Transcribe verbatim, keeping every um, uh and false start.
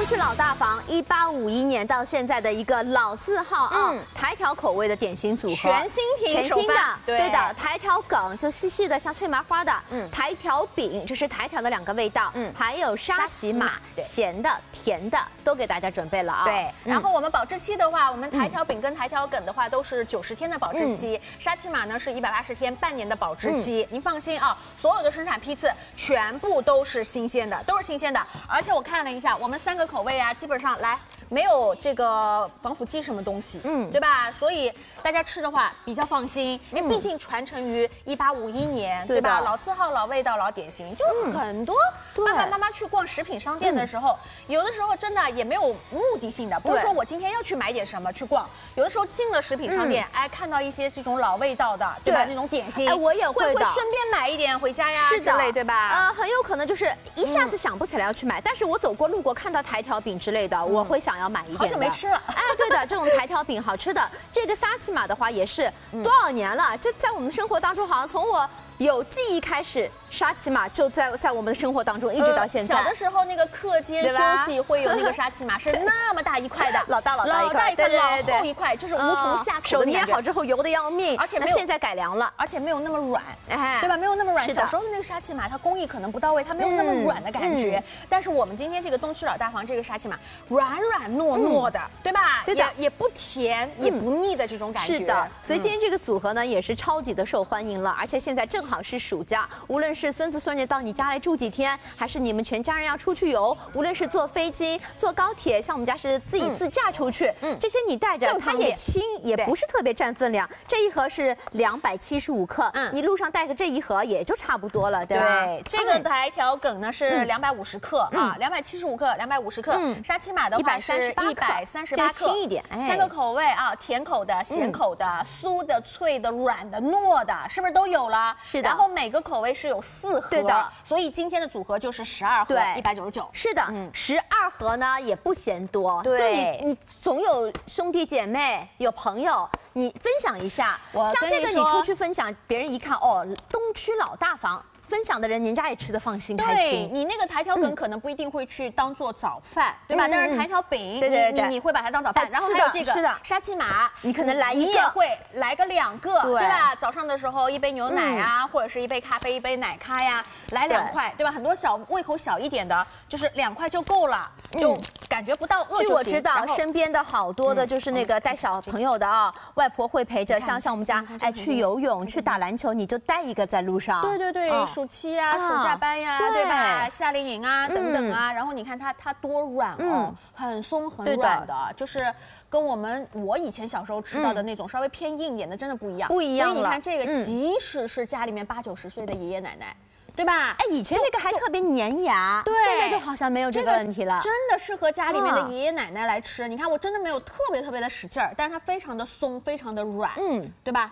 东区老大房，一八五一年到现在的一个老字号啊，嗯、台条口味的点心组合， 全新品， 全新的， 对, 对的，台条梗就细细的像脆麻花的，嗯，台条饼这是台条的两个味道，嗯，还有沙琪玛，咸的、甜的都给大家准备了啊。 对，然后我们保质期的话，我们台条饼跟台条梗的话都是九十天的保质期，嗯、沙琪玛呢是一百八十天，半年的保质期。嗯、您放心啊，所有的生产批次全部都是新鲜的，都是新鲜的，而且我看了一下，我们三个口味啊，基本上来没有这个防腐剂什么东西，嗯，对吧？所以大家吃的话比较放心，因为毕竟传承于一八五一年，对吧？老字号、老味道、老点心，就很多爸爸妈妈去逛食品商店的时候，有的时候真的也没有目的性的，不是说我今天要去买点什么去逛，有的时候进了食品商店，哎，看到一些这种老味道的，对吧？那种点心， 哎，我也会的， 会顺便买一点回家呀， 是的， 之类，对吧？ 呃，很有可能就是一下子想不起来要去买，但是我走过路过看到台条饼之类的，我会想要买一点的。 好久没吃了， 哎，对的，这种台条饼好吃的。这个沙琪玛的话也是多少年了，这在我们的生活当中，好像从我有记忆开始，沙琪玛就在在我们的生活当中一直到现在。 呃、小的时候那个课间休息会有那个沙琪玛，是那么大一块的， 老大老大一块， 对对对，老厚一块，就是无从下口。 手捏好之后油的要命， 而且那现在改良了， 而且没有那么软，哎，对吧？没有那么软。小时候的那个沙琪玛，它工艺可能不到位，它没有那么软的感觉。但是我们今天这个东区老大房这个沙琪玛，软软糯糯的，对吧？ 对的， 也也不甜也不腻的这种感觉。 是的，所以今天这个组合呢也是超级的受欢迎了，而且现在正好是暑假。无论是孙子孙女到你家来住几天，还是你们全家人要出去游，无论是坐飞机、坐高铁，像我们家是自己自驾出去，嗯，这些你带着它也轻，也不是特别占分量。这一盒是两百七十五克，嗯，你路上带个这一盒也就差不多了，对吧？ 对，这个台条梗呢是两百五十克啊，两百七十五克，两百五十克。沙琪玛的话是一百三十八克， 轻一点。 三个口味啊，甜口的、咸口的、酥的、脆的、软的、糯的，是不是都有了？ 是的。 然后每个口味是有四盒， 对的， 所以今天的组合就是十二盒，一百九十九。 是的，嗯，十二盒呢也不嫌多， 对， 就你你总有兄弟姐妹，有朋友，你分享一下。像这个你出去分享，别人一看哦，东区老大房。分享的人，人家也吃得放心开心。 你那个台条梗可能不一定会去当做早饭，对吧？但是台条饼， 对对对， 你你会把它当早饭。然后还有这个沙琪玛， 你可能来一个， 你也会来个两个，对吧？早上的时候一杯牛奶啊，或者是一杯咖啡，一杯奶咖呀，来两块，对吧？很多小胃口小一点的，就是两块就够了，就感觉不到饿就行。 据我知道，身边的好多的就是那个带小朋友的啊，外婆会陪着，像像我们家哎去游泳、去打篮球，你就带一个在路上。 对对对。暑期啊，暑假班呀，对吧？夏令营啊，等等啊，然后你看它它多软哦，很松很软的，就是跟我们我以前小时候吃到的那种稍微偏硬一点的，真的不一样， 不一样。 所以你看这个，即使是家里面八九十岁的爷爷奶奶，对吧？ 哎，以前那个还特别粘牙， 对， 现在就好像没有这个问题了。 真的适合家里面的爷爷奶奶来吃。你看，我真的没有特别特别的使劲儿，但是它非常的松，非常的软，嗯，对吧？